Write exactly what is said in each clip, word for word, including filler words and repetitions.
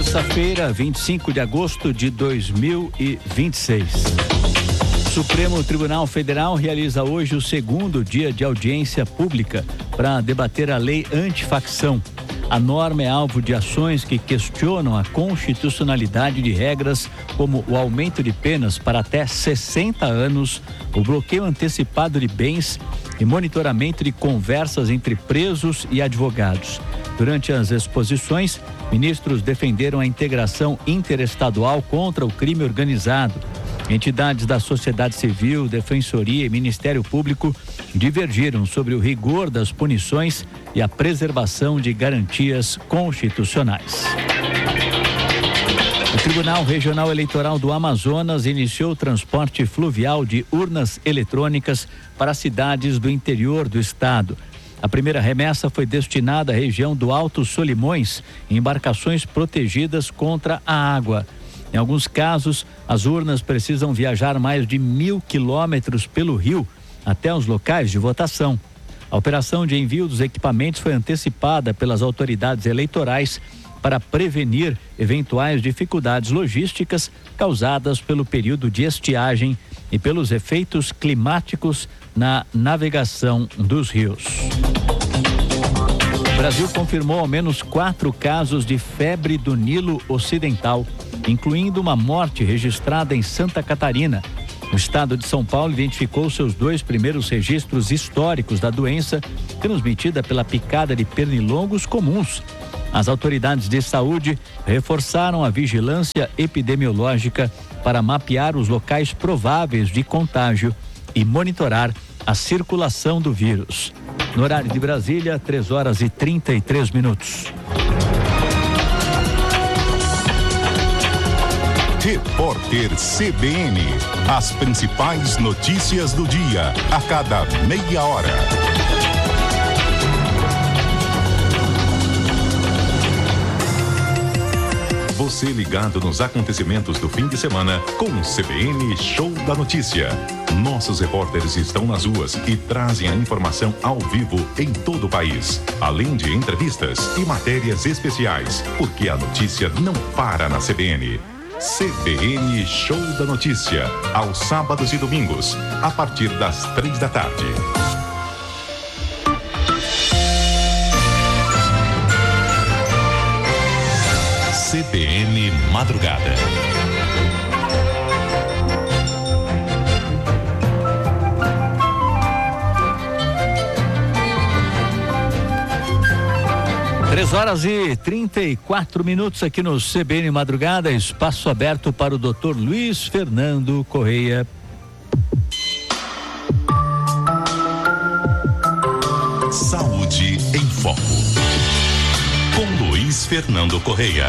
Terça-feira, vinte e cinco de agosto de dois mil e vinte e seis. Supremo Tribunal Federal realiza hoje o segundo dia de audiência pública para debater a lei antifacção. A norma é alvo de ações que questionam a constitucionalidade de regras como o aumento de penas para até sessenta anos, o bloqueio antecipado de bens e monitoramento de conversas entre presos e advogados. Durante as exposições, ministros defenderam a integração interestadual contra o crime organizado. Entidades da sociedade civil, defensoria e Ministério Público divergiram sobre o rigor das punições e a preservação de garantias constitucionais. O Tribunal Regional Eleitoral do Amazonas iniciou o transporte fluvial de urnas eletrônicas para cidades do interior do estado. A primeira remessa foi destinada à região do Alto Solimões, em embarcações protegidas contra a água. Em alguns casos, as urnas precisam viajar mais de mil quilômetros pelo rio até os locais de votação. A operação de envio dos equipamentos foi antecipada pelas autoridades eleitorais para prevenir eventuais dificuldades logísticas causadas pelo período de estiagem e pelos efeitos climáticos na navegação dos rios. O Brasil confirmou ao menos quatro casos de febre do Nilo Ocidental, incluindo uma morte registrada em Santa Catarina. O estado de São Paulo identificou seus dois primeiros registros históricos da doença, transmitida pela picada de pernilongos comuns. As autoridades de saúde reforçaram a vigilância epidemiológica para mapear os locais prováveis de contágio e monitorar a circulação do vírus. No horário de Brasília, três horas e trinta e três minutos. Repórter C B N. As principais notícias do dia, a cada meia hora. Você ligado nos acontecimentos do fim de semana com o C B N Show da Notícia. Nossos repórteres estão nas ruas e trazem a informação ao vivo em todo o país, além de entrevistas e matérias especiais, porque a notícia não para na C B N. C B N Show da Notícia, aos sábados e domingos, a partir das três da tarde. C B N Madrugada. Três horas e trinta e quatro minutos aqui no C B N Madrugada, espaço aberto para o doutor Luiz Fernando Correia. Saúde em Foco, com Luiz Fernando Correia.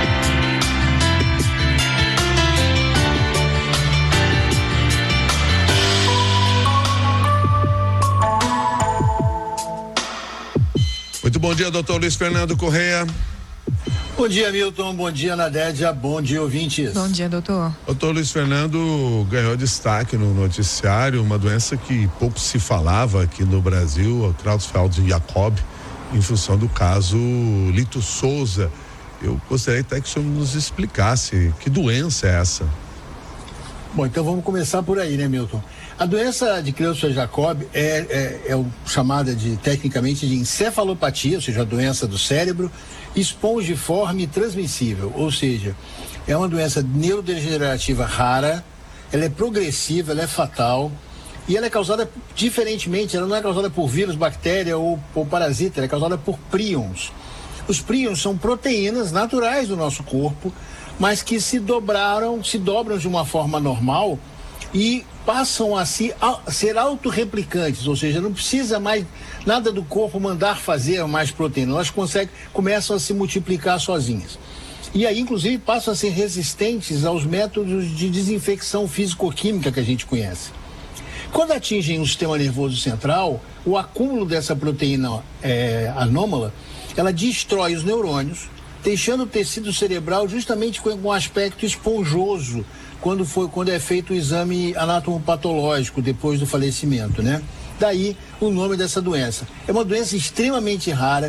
Muito bom dia, doutor Luiz Fernando Correia. Bom dia, Milton. Bom dia, Nadédia. Bom dia, ouvintes. Bom dia, doutor. Doutor Luiz Fernando ganhou destaque no noticiário, uma doença que pouco se falava aqui no Brasil, o Creutzfeldt-Jakob, em função do caso Lito Souza. Eu gostaria até que o senhor nos explicasse que doença é essa. Bom, então vamos começar por aí, né, Milton? A doença de Creutzfeldt-Jakob é, é, é o, chamada de, tecnicamente, de encefalopatia, ou seja, a doença do cérebro, espongiforme e transmissível, ou seja, é uma doença neurodegenerativa rara, ela é progressiva, ela é fatal e ela é causada diferentemente, ela não é causada por vírus, bactéria ou, ou parasita, ela é causada por prions. Os prions são proteínas naturais do nosso corpo, mas que se dobraram, se dobram de uma forma normal e passam a, se, a ser autorreplicantes, ou seja, não precisa mais nada do corpo mandar fazer mais proteína, elas conseguem, começam a se multiplicar sozinhas. E aí, inclusive, passam a ser resistentes aos métodos de desinfecção físico-química que a gente conhece. Quando atingem o sistema nervoso central, o acúmulo dessa proteína é, anômala, ela destrói os neurônios, deixando o tecido cerebral justamente com um aspecto esponjoso, quando, foi, quando é feito o exame anatomopatológico depois do falecimento, né? Daí o nome dessa doença. É uma doença extremamente rara.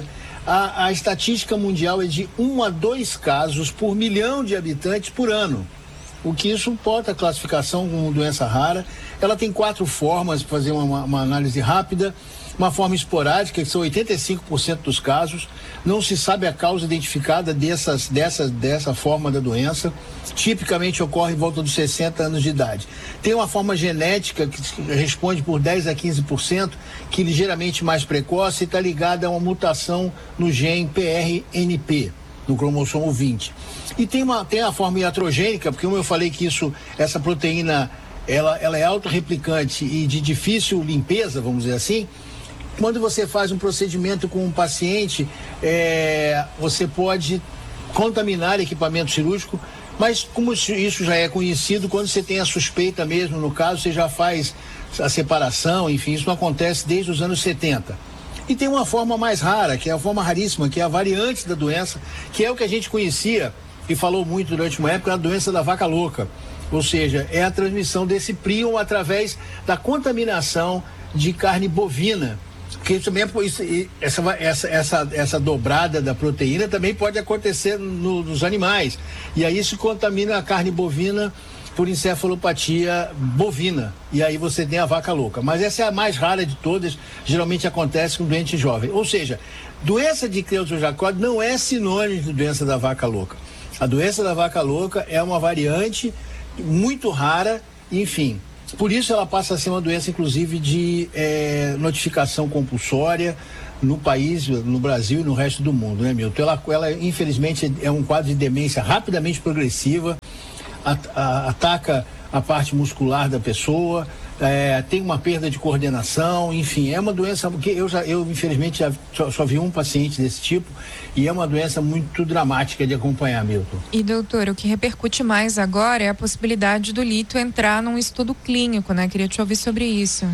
a, a estatística mundial é de um a dois casos por milhão de habitantes por ano. O que isso importa a classificação como doença rara. Ela tem quatro formas, para fazer uma, uma análise rápida. Uma forma esporádica, que são oitenta e cinco por cento dos casos. Não se sabe a causa identificada dessas, dessas, dessa forma da doença. Tipicamente ocorre em volta dos sessenta anos de idade. Tem uma forma genética que responde por dez a quinze por cento, que é ligeiramente mais precoce e está ligada a uma mutação no gene P R N P, no cromossomo vinte. E tem, uma, tem a forma iatrogênica, porque como eu falei que isso, essa proteína, ela, ela é autorreplicante e de difícil limpeza, vamos dizer assim. Quando você faz um procedimento com um paciente, é, você pode contaminar equipamento cirúrgico, mas como isso já é conhecido, quando você tem a suspeita mesmo, no caso, você já faz a separação, enfim, isso não acontece desde os anos setenta. E tem uma forma mais rara, que é a forma raríssima, que é a variante da doença, que é o que a gente conhecia e falou muito durante uma época, a doença da vaca louca. Ou seja, é a transmissão desse prion através da contaminação de carne bovina. Porque também essa, essa, essa, essa dobrada da proteína também pode acontecer no, nos animais. E aí se contamina a carne bovina por encefalopatia bovina. E aí você tem a vaca louca. Mas essa é a mais rara de todas, geralmente acontece com doente jovem. Ou seja, doença de Creutzfeldt-Jakob não é sinônimo de doença da vaca louca. A doença da vaca louca é uma variante muito rara, enfim. Por isso ela passa a ser uma doença, inclusive, de é, notificação compulsória no país, no Brasil e no resto do mundo, né, Milton? Ela, ela, infelizmente, é um quadro de demência rapidamente progressiva, at, a, ataca a parte muscular da pessoa, é, tem uma perda de coordenação, enfim, é uma doença que eu, já, eu infelizmente, já, só, só vi um paciente desse tipo e é uma doença muito dramática de acompanhar, Milton. E, doutor, o que repercute mais agora é a possibilidade do lito entrar num estudo clínico, né? Queria te ouvir sobre isso.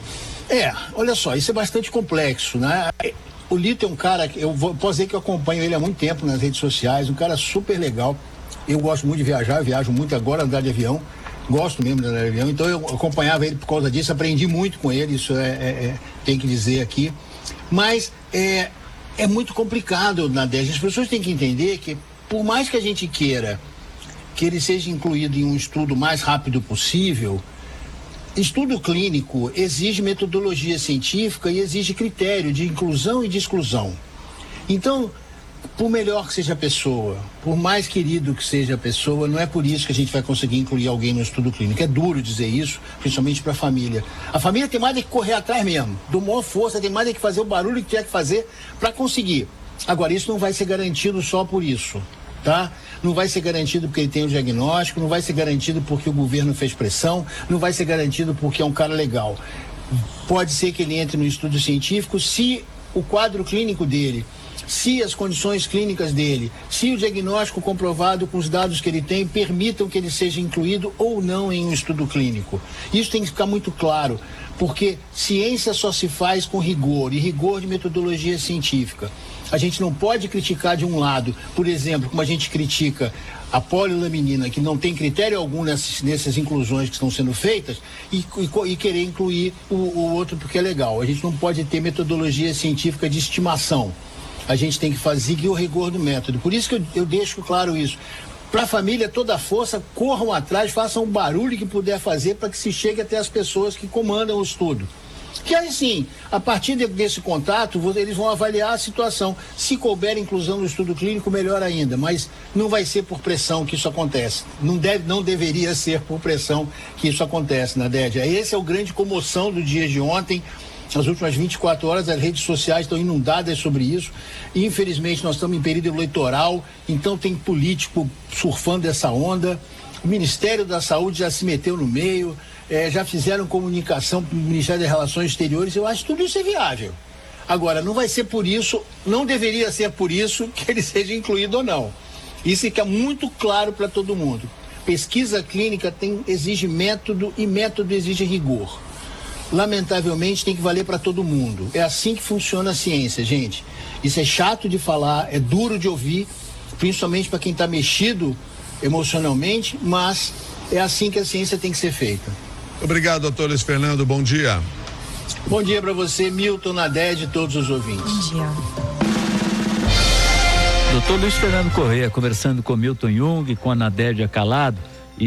É, olha só, isso é bastante complexo, né? O Lito é um cara, eu vou, posso dizer que eu acompanho ele há muito tempo nas redes sociais, um cara super legal. Eu gosto muito de viajar, eu viajo muito agora, andar de avião. Gosto mesmo de andar de avião, então eu acompanhava ele por causa disso, aprendi muito com ele, isso é, é, é tem que dizer aqui. Mas é, é muito complicado, Nadege. As pessoas têm que entender que, por mais que a gente queira que ele seja incluído em um estudo mais rápido possível, estudo clínico exige metodologia científica e exige critério de inclusão e de exclusão. Então, por melhor que seja a pessoa, por mais querido que seja a pessoa, não é por isso que a gente vai conseguir incluir alguém no estudo clínico. É duro dizer isso, principalmente para a família. A família tem mais é que correr atrás mesmo, do maior força, tem mais é que fazer o barulho que tiver que fazer para conseguir. Agora, isso não vai ser garantido só por isso, tá? Não vai ser garantido porque ele tem o diagnóstico, não vai ser garantido porque o governo fez pressão, não vai ser garantido porque é um cara legal. Pode ser que ele entre no estudo científico se o quadro clínico dele, se as condições clínicas dele, se o diagnóstico comprovado com os dados que ele tem permitam que ele seja incluído ou não em um estudo clínico. Isso tem que ficar muito claro, porque ciência só se faz com rigor, e rigor de metodologia científica. A gente não pode criticar de um lado, por exemplo, como a gente critica a polilaminina, que não tem critério algum nessas, nessas inclusões que estão sendo feitas, e, e, e querer incluir o, o outro porque é legal. A gente não pode ter metodologia científica de estimação. A gente tem que fazer o rigor do método. Por isso que eu, eu deixo claro isso. Para a família, toda a força, corram atrás, façam o barulho que puder fazer para que se chegue até as pessoas que comandam o estudo. Que aí sim, a partir de, desse contato, eles vão avaliar a situação. Se couber inclusão no estudo clínico, melhor ainda, mas não vai ser por pressão que isso acontece. Não, deve, não deveria ser por pressão que isso acontece, Nadege. Esse é o grande comoção do dia de ontem. Nas últimas vinte e quatro horas, as redes sociais estão inundadas sobre isso. E, infelizmente, nós estamos em período eleitoral, então tem político surfando essa onda. O Ministério da Saúde já se meteu no meio, eh, já fizeram comunicação para o Ministério das Relações Exteriores. Eu acho que tudo isso é viável. Agora, não vai ser por isso, não deveria ser por isso que ele seja incluído ou não. Isso fica muito claro para todo mundo. Pesquisa clínica tem, exige método e método exige rigor. Lamentavelmente tem que valer para todo mundo. É assim que funciona a ciência, gente. Isso é chato de falar, é duro de ouvir, principalmente para quem está mexido emocionalmente, mas é assim que a ciência tem que ser feita. Obrigado, doutor Luiz Fernando. Bom dia. Bom dia para você, Milton, Nadege e todos os ouvintes. Bom dia. Doutor Luiz Fernando Correia conversando com Milton Jung, com a Nadédia Calado,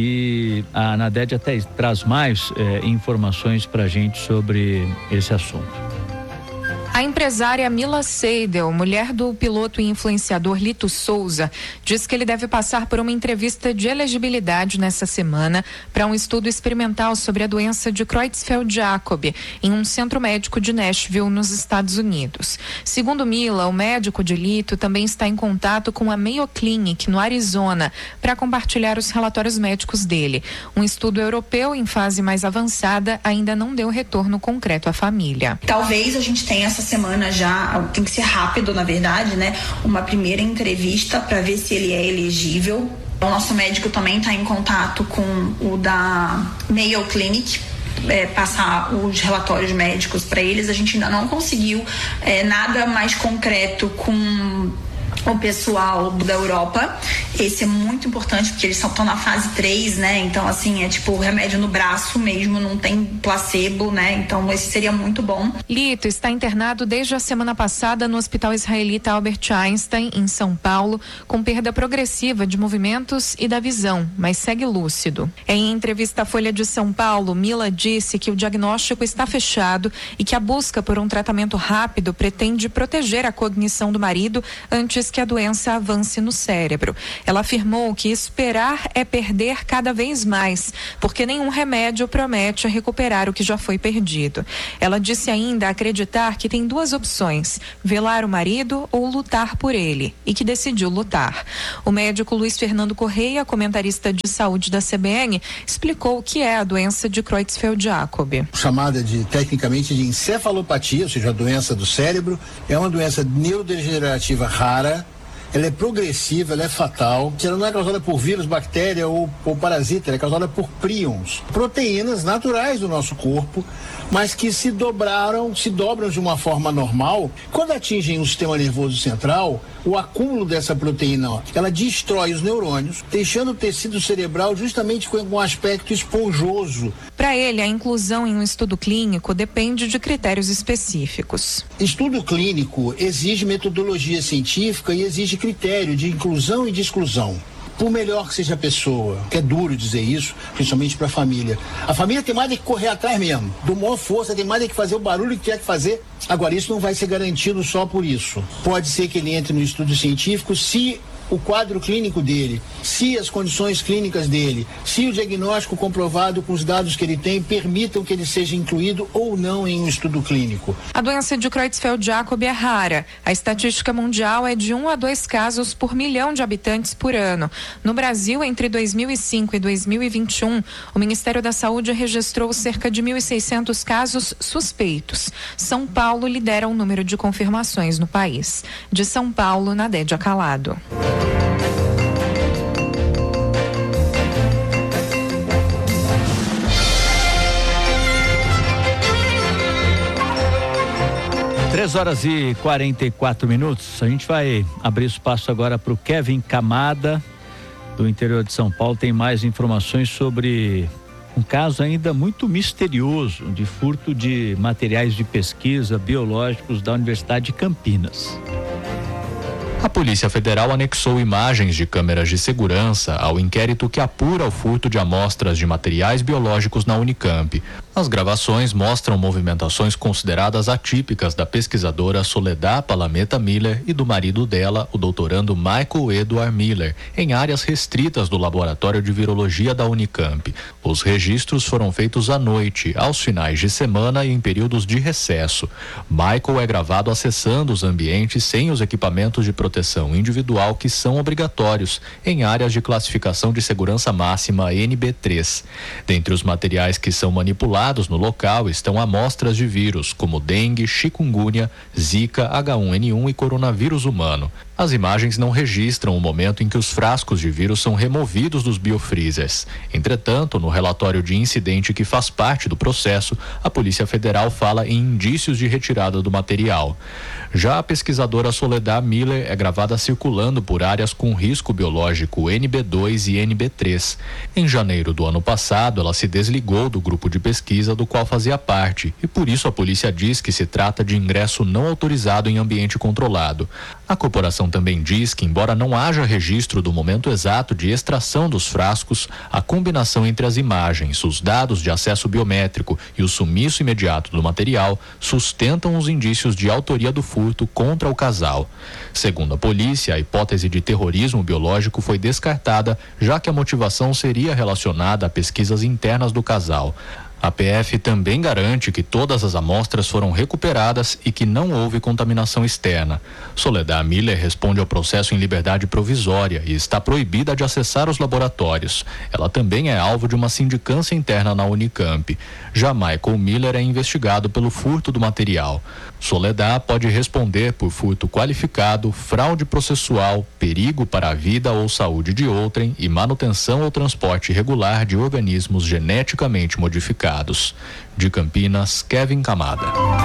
e a Nadédia até traz mais eh, informações para a gente sobre esse assunto. A empresária Mila Seidel, mulher do piloto e influenciador Lito Souza, diz que ele deve passar por uma entrevista de elegibilidade nessa semana para um estudo experimental sobre a doença de Creutzfeldt-Jakob em um centro médico de Nashville, nos Estados Unidos. Segundo Mila, o médico de Lito também está em contato com a Mayo Clinic, no Arizona, para compartilhar os relatórios médicos dele. Um estudo europeu em fase mais avançada ainda não deu retorno concreto à família. Talvez a gente tenha essa semana já, tem que ser rápido na verdade, né? Uma primeira entrevista para ver se ele é elegível. O nosso médico também está em contato com o da Mayo Clinic, é, passar os relatórios médicos para eles. A gente ainda não conseguiu é, nada mais concreto com o pessoal da Europa. Esse é muito importante porque eles estão na fase três, né? Então, assim, é tipo o remédio no braço mesmo, não tem placebo, né? Então, esse seria muito bom. Lito está internado desde a semana passada no Hospital Israelita Albert Einstein, em São Paulo, com perda progressiva de movimentos e da visão, mas segue lúcido. Em entrevista à Folha de São Paulo, Mila disse que o diagnóstico está fechado e que a busca por um tratamento rápido pretende proteger a cognição do marido antes que a doença avance no cérebro. Ela afirmou que esperar é perder cada vez mais, porque nenhum remédio promete recuperar o que já foi perdido. Ela disse ainda acreditar que tem duas opções: velar o marido ou lutar por ele, e que decidiu lutar. O médico Luiz Fernando Correia, comentarista de saúde da C B N, explicou o que é a doença de Creutzfeldt-Jakob. Chamada de, tecnicamente, de encefalopatia, ou seja, a doença do cérebro, é uma doença neurodegenerativa rara. Ela é progressiva, ela é fatal. Ela não é causada por vírus, bactéria ou, ou parasita, ela é causada por prions, proteínas naturais do nosso corpo, mas que se dobraram, se dobram de uma forma normal. Quando atingem o sistema nervoso central, o acúmulo dessa proteína, ó, ela destrói os neurônios, deixando o tecido cerebral justamente com um aspecto esponjoso. Para ele, a inclusão em um estudo clínico depende de critérios específicos. Estudo clínico exige metodologia científica e exige critério de inclusão e de exclusão. Por melhor que seja a pessoa, que é duro dizer isso, principalmente para a família. A família tem mais que correr atrás mesmo, do maior força, tem mais que fazer o barulho que tiver que fazer. Agora, isso não vai ser garantido só por isso. Pode ser que ele entre no estudo científico se o quadro clínico dele, se as condições clínicas dele, se o diagnóstico comprovado com os dados que ele tem permitam que ele seja incluído ou não em um estudo clínico. A doença de Creutzfeldt-Jakob é rara. A estatística mundial é de um a dois casos por milhão de habitantes por ano. No Brasil, entre dois mil e cinco e dois mil e vinte e um, o Ministério da Saúde registrou cerca de mil e seiscentos casos suspeitos. São Paulo lidera o número de confirmações no país. De São Paulo, Nadédia Calado. Três horas e quarenta e quatro minutos. A gente vai abrir espaço agora para o Kevin Camada, do interior de São Paulo. Tem mais informações sobre um caso ainda muito misterioso de furto de materiais de pesquisa biológicos da Universidade de Campinas. A Polícia Federal anexou imagens de câmeras de segurança ao inquérito que apura o furto de amostras de materiais biológicos na Unicamp. As gravações mostram movimentações consideradas atípicas da pesquisadora Soledad Palameta Miller e do marido dela, o doutorando Michael Edward Miller, em áreas restritas do Laboratório de Virologia da Unicamp. Os registros foram feitos à noite, aos finais de semana e em períodos de recesso. Michael é gravado acessando os ambientes sem os equipamentos de proteção individual que são obrigatórios em áreas de classificação de segurança máxima N B três. Dentre os materiais que são manipulados no local estão amostras de vírus como dengue, chikungunya, zika, H um N um e coronavírus humano. As imagens não registram o momento em que os frascos de vírus são removidos dos biofreezers. Entretanto, no relatório de incidente que faz parte do processo, a Polícia Federal fala em indícios de retirada do material. Já a pesquisadora Soledad Miller é gravada circulando por áreas com risco biológico N B dois e N B três. Em janeiro do ano passado, ela se desligou do grupo de pesquisa do qual fazia parte e por isso a polícia diz que se trata de ingresso não autorizado em ambiente controlado. A corporação também diz que, embora não haja registro do momento exato de extração dos frascos, a combinação entre as imagens, os dados de acesso biométrico e o sumiço imediato do material sustentam os indícios de autoria do furto contra o casal. Segundo a polícia, a hipótese de terrorismo biológico foi descartada, já que a motivação seria relacionada a pesquisas internas do casal. A P F também garante que todas as amostras foram recuperadas e que não houve contaminação externa. Soledad Miller responde ao processo em liberdade provisória e está proibida de acessar os laboratórios. Ela também é alvo de uma sindicância interna na Unicamp. Já Michael Miller é investigado pelo furto do material. Soledad pode responder por furto qualificado, fraude processual, perigo para a vida ou saúde de outrem e manutenção ou transporte irregular de organismos geneticamente modificados. De Campinas, Kevin Camada.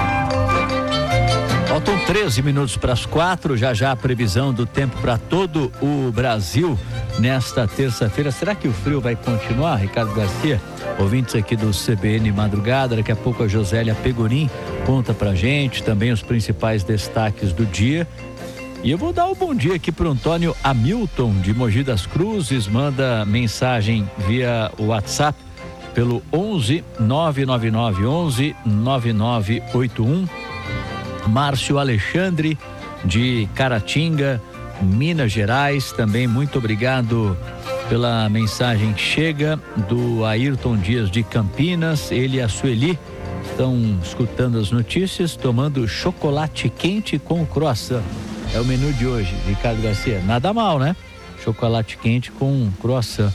Faltam treze minutos para as quatro, já já a previsão do tempo para todo o Brasil nesta terça-feira. Será que o frio vai continuar, Ricardo Garcia? Ouvintes aqui do C B N Madrugada, daqui a pouco a Josélia Pegorim conta pra gente também os principais destaques do dia. E eu vou dar o bom dia aqui pro Antônio Hamilton de Mogi das Cruzes, manda mensagem via WhatsApp pelo onze nove nove nove onze nove nove oito um. Márcio Alexandre de Caratinga, Minas Gerais, também muito obrigado pela mensagem que chega do Ayrton Dias de Campinas. Ele e a Sueli estão escutando as notícias, tomando chocolate quente com croissant. É o menu de hoje, Ricardo Garcia. Nada mal, né? Chocolate quente com croissant.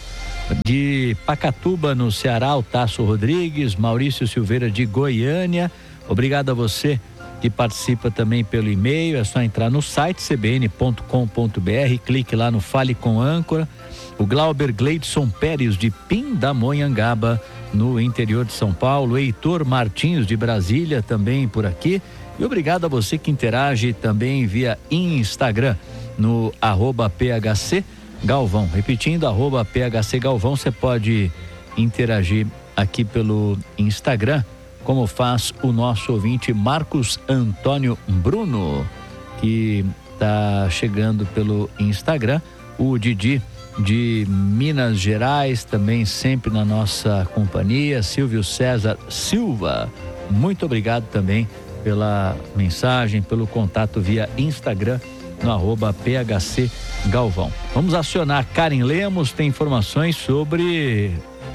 De Pacatuba, no Ceará, o Tasso Rodrigues, Maurício Silveira de Goiânia. Obrigado a você que participa também pelo e-mail. É só entrar no site c b n ponto com ponto b r, clique lá no Fale com Âncora. O Glauber Gleidson Pérez de Pindamonhangaba, no interior de São Paulo. Heitor Martins de Brasília, também por aqui. E obrigado a você que interage também via Instagram, no arroba P H C Galvão. Repetindo, arroba P H C Galvão, você pode interagir aqui pelo Instagram, como faz o nosso ouvinte Marcos Antônio Bruno, que está chegando pelo Instagram. O Didi de Minas Gerais, também sempre na nossa companhia. Silvio César Silva, muito obrigado também pela mensagem, pelo contato via Instagram, no arroba P H C Galvão. Vamos acionar Karen Lemos, tem informações sobre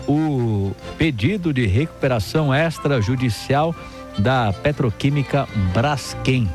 o pedido de recuperação extrajudicial da petroquímica Braskem.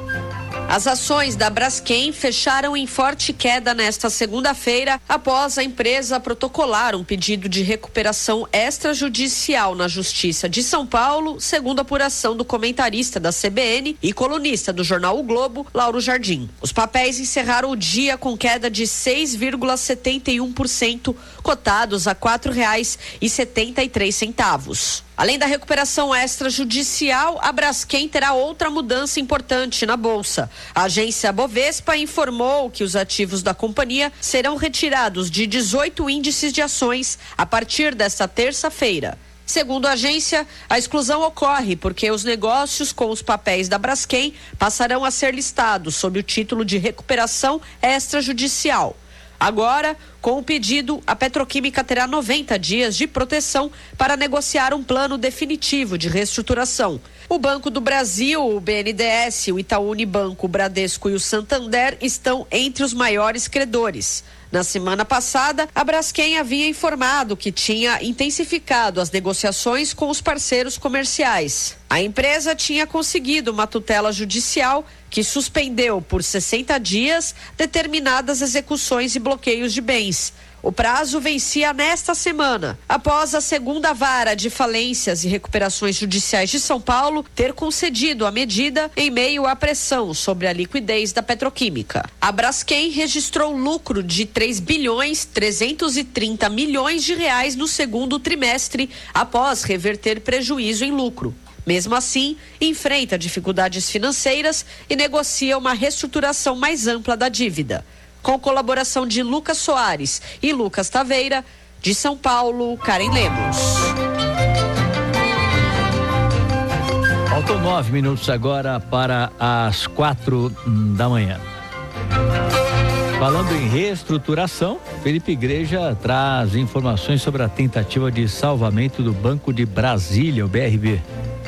As ações da Braskem fecharam em forte queda nesta segunda-feira após a empresa protocolar um pedido de recuperação extrajudicial na Justiça de São Paulo, segundo a apuração do comentarista da C B N e colunista do jornal O Globo, Lauro Jardim. Os papéis encerraram o dia com queda de seis vírgula setenta e um por cento, cotados a quatro reais e setenta e três centavos. Além da recuperação extrajudicial, a Braskem terá outra mudança importante na Bolsa. A agência Bovespa informou que os ativos da companhia serão retirados de dezoito índices de ações a partir desta terça-feira. Segundo a agência, a exclusão ocorre porque os negócios com os papéis da Braskem passarão a ser listados sob o título de recuperação extrajudicial. Agora, com o pedido, a petroquímica terá noventa dias de proteção para negociar um plano definitivo de reestruturação. O Banco do Brasil, o B N D E S, o Itaú Unibanco, o Bradesco e o Santander estão entre os maiores credores. Na semana passada, a Braskem havia informado que tinha intensificado as negociações com os parceiros comerciais. A empresa tinha conseguido uma tutela judicial que suspendeu por sessenta dias determinadas execuções e bloqueios de bens. O prazo vencia nesta semana, após a segunda vara de falências e recuperações judiciais de São Paulo ter concedido a medida em meio à pressão sobre a liquidez da petroquímica. A Braskem registrou lucro de três bilhões trezentos e trinta milhões de reais no segundo trimestre, após reverter prejuízo em lucro. Mesmo assim, enfrenta dificuldades financeiras e negocia uma reestruturação mais ampla da dívida. Com colaboração de Lucas Soares e Lucas Taveira, de São Paulo, Karen Lemos. Faltam nove minutos agora para as quatro da manhã. Falando em reestruturação, Felipe Igreja traz informações sobre a tentativa de salvamento do Banco de Brasília, o B R B.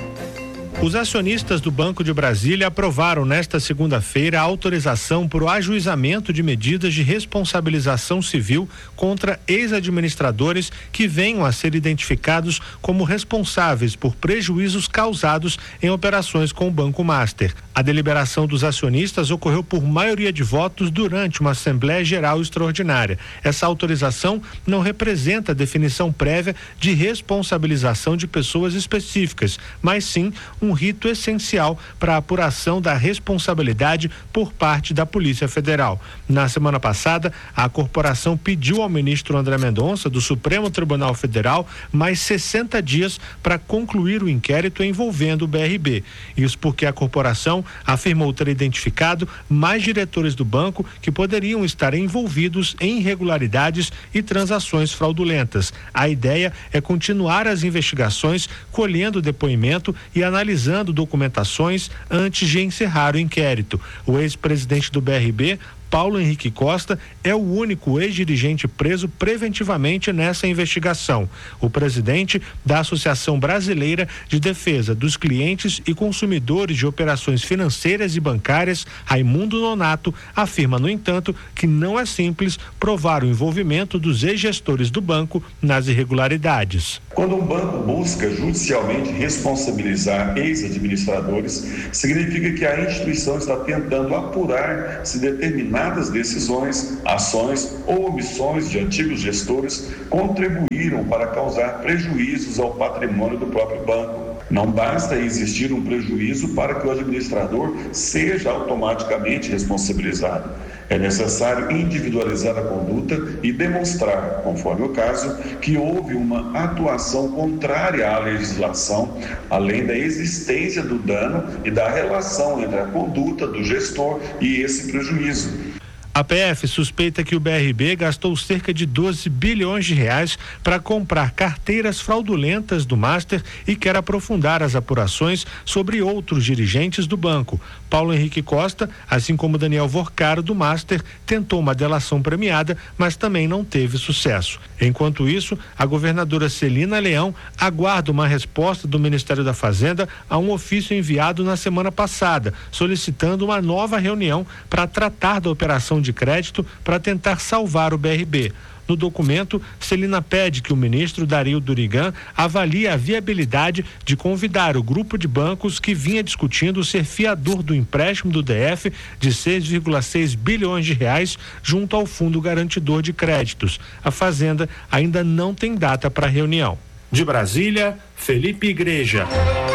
Os acionistas do Banco de Brasília aprovaram nesta segunda-feira a autorização para o ajuizamento de medidas de responsabilização civil contra ex-administradores que venham a ser identificados como responsáveis por prejuízos causados em operações com o Banco Master. A deliberação dos acionistas ocorreu por maioria de votos durante uma Assembleia Geral Extraordinária. Essa autorização não representa a definição prévia de responsabilização de pessoas específicas, mas sim um rito essencial para a apuração da responsabilidade por parte da Polícia Federal. Na semana passada, a corporação pediu ao ministro André Mendonça, do Supremo Tribunal Federal, mais sessenta dias para concluir o inquérito envolvendo o B R B. Isso porque a corporação afirmou ter identificado mais diretores do banco que poderiam estar envolvidos em irregularidades e transações fraudulentas. A ideia é continuar as investigações, colhendo depoimento e analisando documentações antes de encerrar o inquérito. O ex-presidente do B R B, Paulo Henrique Costa, é o único ex-dirigente preso preventivamente nessa investigação. O presidente da Associação Brasileira de Defesa dos Clientes e Consumidores de Operações Financeiras e Bancárias, Raimundo Nonato, afirma, no entanto, que não é simples provar o envolvimento dos ex-gestores do banco nas irregularidades. Quando um banco busca judicialmente responsabilizar ex-administradores, significa que a instituição está tentando apurar se determinadas decisões, ações ou omissões de antigos gestores contribuíram para causar prejuízos ao patrimônio do próprio banco. Não basta existir um prejuízo para que o administrador seja automaticamente responsabilizado. É necessário individualizar a conduta e demonstrar, conforme o caso, que houve uma atuação contrária à legislação, além da existência do dano e da relação entre a conduta do gestor e esse prejuízo. A P F suspeita que o B R B gastou cerca de doze bilhões de reais para comprar carteiras fraudulentas do Master e quer aprofundar as apurações sobre outros dirigentes do banco. Paulo Henrique Costa, assim como Daniel Vorcaro do Master, tentou uma delação premiada, mas também não teve sucesso. Enquanto isso, a governadora Celina Leão aguarda uma resposta do Ministério da Fazenda a um ofício enviado na semana passada, solicitando uma nova reunião para tratar da operação de crédito para tentar salvar o B R B. No documento, Celina pede que o ministro Dario Durigan avalie a viabilidade de convidar o grupo de bancos que vinha discutindo ser fiador do empréstimo do D F de seis vírgula seis bilhões de reais junto ao Fundo Garantidor de Créditos. A Fazenda ainda não tem data para a reunião. De Brasília, Felipe Igreja.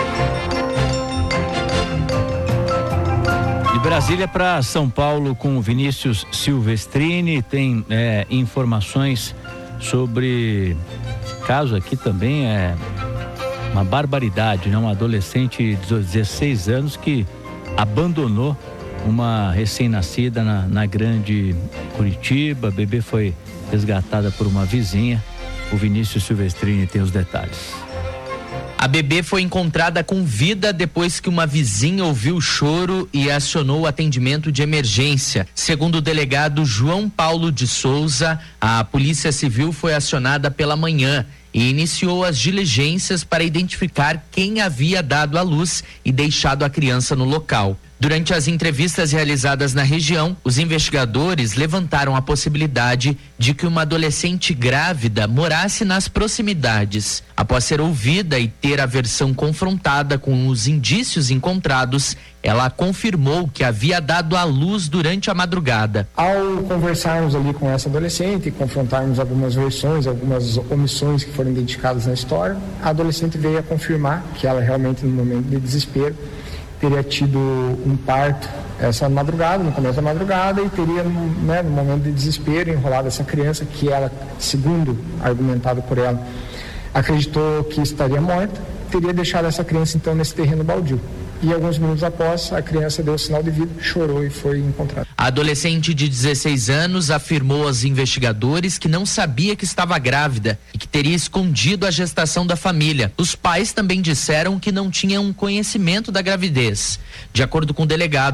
De Brasília para São Paulo com Vinícius Silvestrini, tem é, informações sobre caso aqui também é uma barbaridade, né? Um adolescente de dezesseis anos que abandonou uma recém-nascida na, na Grande Curitiba. A bebê foi resgatada por uma vizinha. O Vinícius Silvestrini tem os detalhes. A bebê foi encontrada com vida depois que uma vizinha ouviu o choro e acionou o atendimento de emergência. Segundo o delegado João Paulo de Souza, a Polícia Civil foi acionada pela manhã e iniciou as diligências para identificar quem havia dado à luz e deixado a criança no local. Durante as entrevistas realizadas na região, os investigadores levantaram a possibilidade de que uma adolescente grávida morasse nas proximidades. Após ser ouvida e ter a versão confrontada com os indícios encontrados, ela confirmou que havia dado à luz durante a madrugada. Ao conversarmos ali com essa adolescente e confrontarmos algumas versões, algumas omissões que foram identificadas na história, a adolescente veio a confirmar que ela realmente, no momento de desespero, teria tido um parto essa madrugada, no começo da madrugada, e teria, né, no momento de desespero, enrolado essa criança, que ela, segundo argumentado por ela, acreditou que estaria morta, teria deixado essa criança então nesse terreno baldio. E alguns minutos após, a criança deu sinal de vida, chorou e foi encontrada. A adolescente de dezesseis anos afirmou aos investigadores que não sabia que estava grávida e que teria escondido a gestação da família. Os pais também disseram que não tinham conhecimento da gravidez. De acordo com o delegado,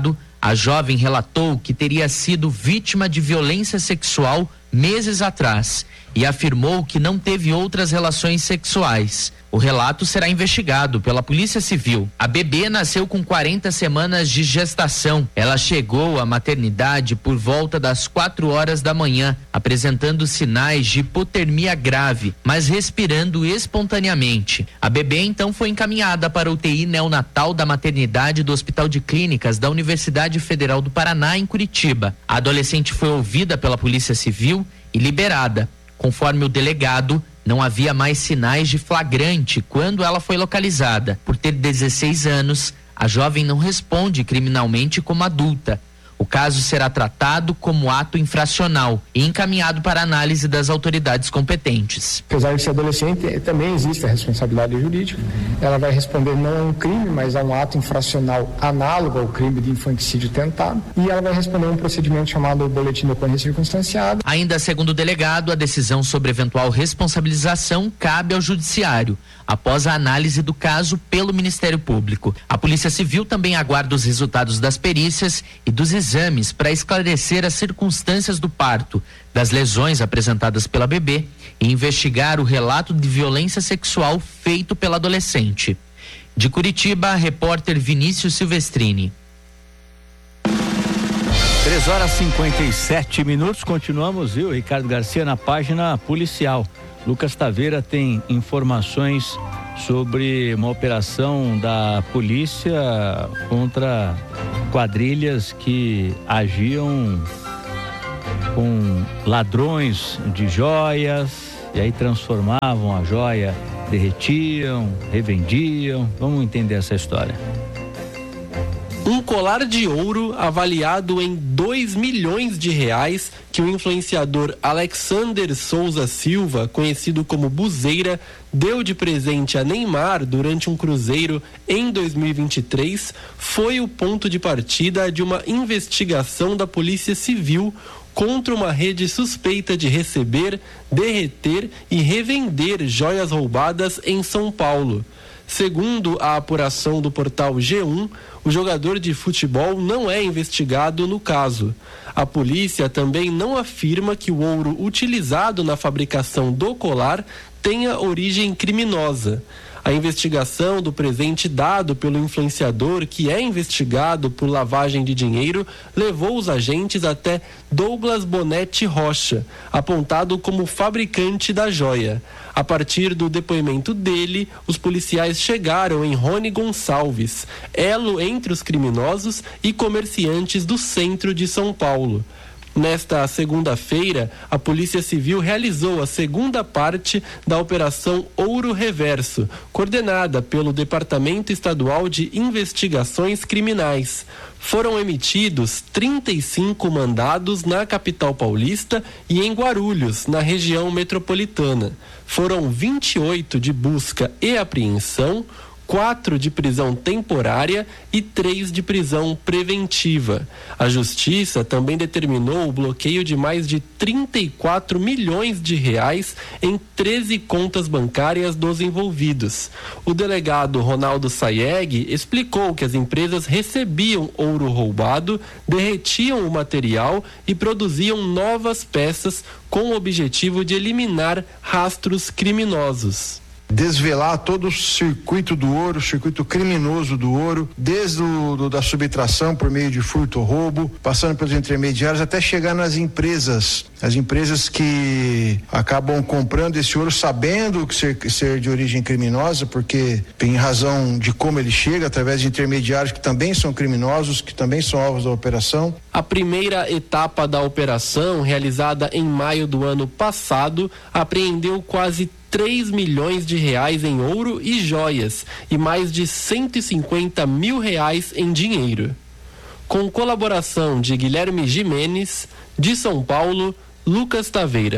A jovem relatou que teria sido vítima de violência sexual meses atrás e afirmou que não teve outras relações sexuais. O relato será investigado pela Polícia Civil. A bebê nasceu com quarenta semanas de gestação. Ela chegou à maternidade por volta das quatro horas da manhã, apresentando sinais de hipotermia grave, mas respirando espontaneamente. A bebê então foi encaminhada para a U T I neonatal da maternidade do Hospital de Clínicas da Universidade Federal do Paraná, em Curitiba. A adolescente foi ouvida pela Polícia Civil e liberada. Conforme o delegado, não havia mais sinais de flagrante quando ela foi localizada. Por ter dezesseis anos, a jovem não responde criminalmente como adulta. O caso será tratado como ato infracional e encaminhado para análise das autoridades competentes. Apesar de ser adolescente, também existe a responsabilidade jurídica. Ela vai responder não a um crime, mas a um ato infracional análogo ao crime de infanticídio tentado. E ela vai responder a um procedimento chamado boletim de ocorrência circunstanciada. Ainda segundo o delegado, a decisão sobre eventual responsabilização cabe ao judiciário, após a análise do caso pelo Ministério Público. A Polícia Civil também aguarda os resultados das perícias e dos exames para esclarecer as circunstâncias do parto, das lesões apresentadas pela bebê e investigar o relato de violência sexual feito pela adolescente. De Curitiba, repórter Vinícius Silvestrini. três horas e cinquenta e sete minutos, continuamos, viu, Ricardo Garcia, na página policial. Lucas Taveira tem informações sobre uma operação da polícia contra quadrilhas que agiam com ladrões de joias e aí transformavam a joia, derretiam, revendiam. Vamos entender essa história. Um colar de ouro avaliado em dois milhões de reais que o influenciador Alexander Souza Silva, conhecido como Buzeira, deu de presente a Neymar durante um cruzeiro em dois mil e vinte e três, foi o ponto de partida de uma investigação da Polícia Civil contra uma rede suspeita de receber, derreter e revender joias roubadas em São Paulo. Segundo a apuração do portal G um, o jogador de futebol não é investigado no caso. A polícia também não afirma que o ouro utilizado na fabricação do colar tenha origem criminosa. A investigação do presente dado pelo influenciador, que é investigado por lavagem de dinheiro, levou os agentes até Douglas Bonetti Rocha, apontado como fabricante da joia. A partir do depoimento dele, os policiais chegaram em Rony Gonçalves, elo entre os criminosos e comerciantes do centro de São Paulo. Nesta segunda-feira, a Polícia Civil realizou a segunda parte da Operação Ouro Reverso, coordenada pelo Departamento Estadual de Investigações Criminais. Foram emitidos trinta e cinco mandados na capital paulista e em Guarulhos, na região metropolitana. Foram vinte e oito de busca e apreensão, quatro de prisão temporária e três de prisão preventiva. A Justiça também determinou o bloqueio de mais de trinta e quatro milhões de reais em treze contas bancárias dos envolvidos. O delegado Ronaldo Sayeg explicou que as empresas recebiam ouro roubado, derretiam o material e produziam novas peças com o objetivo de eliminar rastros criminosos. Desvelar todo o circuito do ouro, o circuito criminoso do ouro, desde o, do, da subtração por meio de furto ou roubo, passando pelos intermediários até chegar nas empresas, as empresas que acabam comprando esse ouro sabendo que ser, ser de origem criminosa, porque em razão de como ele chega, através de intermediários que também são criminosos, que também são alvos da operação. A primeira etapa da operação, realizada em maio do ano passado, apreendeu quase três milhões de reais em ouro e joias e mais de cento e cinquenta mil reais em dinheiro. Com colaboração de Guilherme Jimenez, de São Paulo, Lucas Taveira.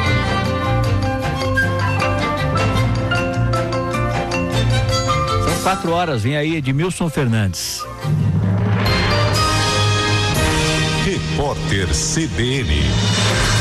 São quatro horas, vem aí Edmilson Fernandes. Repórter C B N.